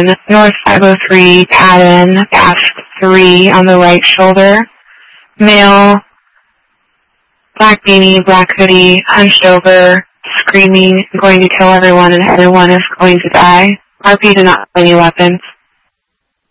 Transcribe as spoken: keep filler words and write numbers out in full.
one, North five oh three, Patton, past three on the right shoulder. Male, black beanie, black hoodie, hunched over, screaming, going to kill everyone and everyone is going to die. R P did not have any weapons.